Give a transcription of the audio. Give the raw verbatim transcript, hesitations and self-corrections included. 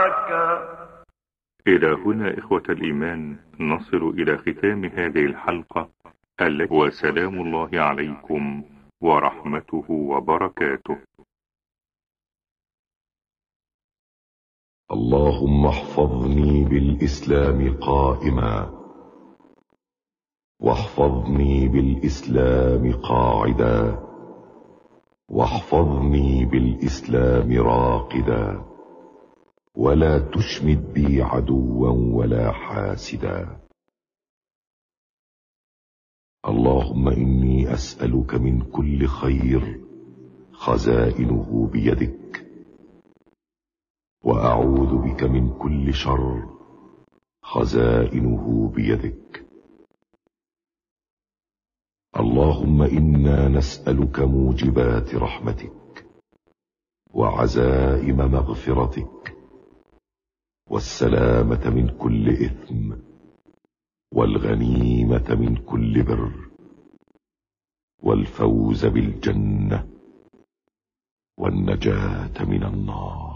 معك. إلى هنا إخوة الإيمان نصل إلى ختام هذه الحلقة التي وسلام الله عليكم ورحمته وبركاته. اللهم احفظني بالإسلام قائما، واحفظني بالإسلام قاعدا، واحفظني بالإسلام راقدا، ولا تشمت بي عدوا ولا حاسدا. اللهم إني أسألك من كل خير خزائنه بيدك، وأعوذ بك من كل شر خزائنه بيدك. اللهم إنا نسألك موجبات رحمتك، وعزائم مغفرتك، والسلامة من كل إثم، والغنيمة من كل بر، والفوز بالجنة، والنجاة من النار.